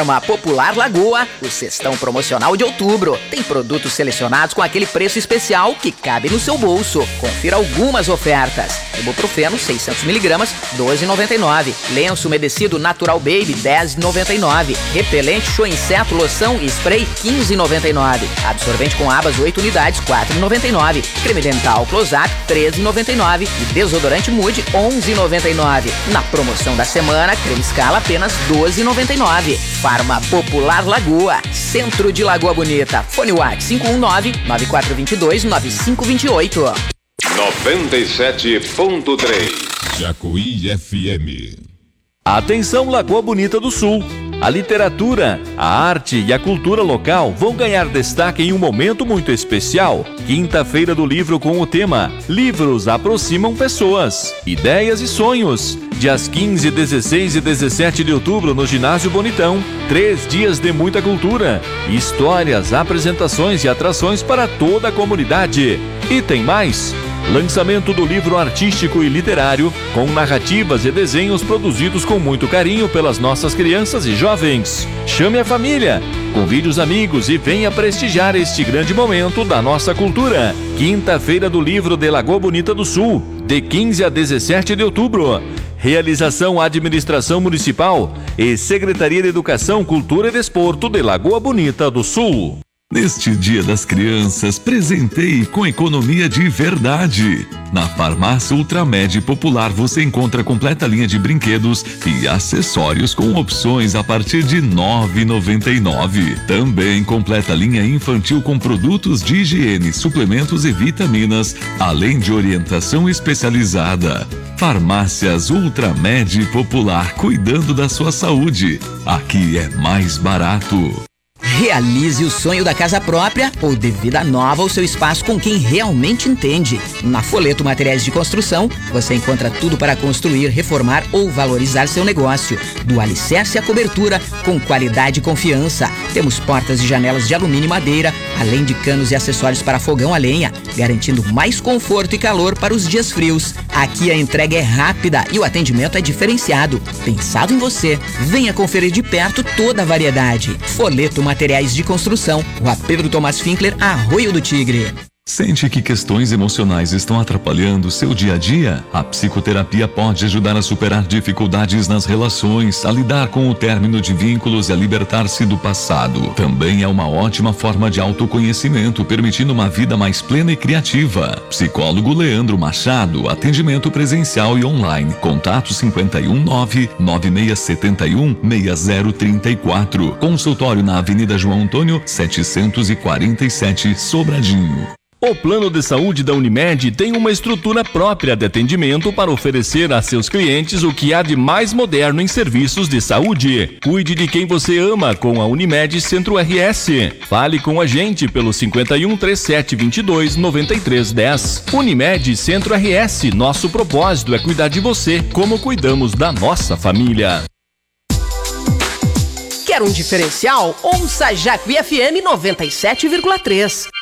Farma Popular Lagoa, o cestão promocional de outubro. Tem produtos selecionados com aquele preço especial que cabe no seu bolso. Confira algumas ofertas. Ibuprofeno 600mg, 12,99. Lenço umedecido Natural Baby, 10,99. Repelente Show Inseto Loção e Spray, 15,99. Absorvente com abas 8 unidades, 4,99. Creme dental Close-Up, 13,99. E desodorante Mood, 11,99. Na promoção da semana, creme Scala apenas 12,99. Farma Popular Lagoa, centro de Lagoa Bonita. Fone WhatsApp 519-9422-9528. 97.3 Jacuí FM. Atenção, Lagoa Bonita do Sul! A literatura, a arte e a cultura local vão ganhar destaque em um momento muito especial. Quinta-feira do livro com o tema Livros aproximam pessoas, ideias e sonhos. Dias 15, 16 e 17 de outubro no Ginásio Bonitão. 3 dias de muita cultura, histórias, apresentações e atrações para toda a comunidade. E tem mais! Lançamento do livro artístico e literário, com narrativas e desenhos produzidos com muito carinho pelas nossas crianças e jovens. Chame a família, convide os amigos e venha prestigiar este grande momento da nossa cultura. Quinta-feira do livro de Lagoa Bonita do Sul, de 15 a 17 de outubro. Realização Administração Municipal e Secretaria de Educação, Cultura e Desporto de Lagoa Bonita do Sul. Neste Dia das Crianças, presenteie com economia de verdade. Na Farmácia Ultramed Popular você encontra completa linha de brinquedos e acessórios com opções a partir de R$ 9,99. Também completa linha infantil com produtos de higiene, suplementos e vitaminas, além de orientação especializada. Farmácias Ultramed Popular, cuidando da sua saúde. Aqui é mais barato. Realize o sonho da casa própria ou de vida nova ao seu espaço com quem realmente entende. Na Folheto Materiais de Construção, você encontra tudo para construir, reformar ou valorizar seu negócio. Do alicerce à cobertura, com qualidade e confiança. Temos portas e janelas de alumínio e madeira, além de canos e acessórios para fogão a lenha, garantindo mais conforto e calor para os dias frios. Aqui a entrega é rápida e o atendimento é diferenciado. Pensado em você, venha conferir de perto toda a variedade. Folheto Materiais de Construção, Rua Pedro Tomás Finkler, Arroio do Tigre. Sente que questões emocionais estão atrapalhando o seu dia a dia? A psicoterapia pode ajudar a superar dificuldades nas relações, a lidar com o término de vínculos e a libertar-se do passado. Também é uma ótima forma de autoconhecimento, permitindo uma vida mais plena e criativa. Psicólogo Leandro Machado, atendimento presencial e online. Contato 519-9671-6034. Consultório na Avenida João Antônio, 747, Sobradinho. O plano de saúde da Unimed tem uma estrutura própria de atendimento para oferecer a seus clientes o que há de mais moderno em serviços de saúde. Cuide de quem você ama com a Unimed Centro RS. Fale com a gente pelo 51 37 22 93 10. Unimed Centro RS, nosso propósito é cuidar de você como cuidamos da nossa família. Quer um diferencial? Ouça Jacuí FM 97,3.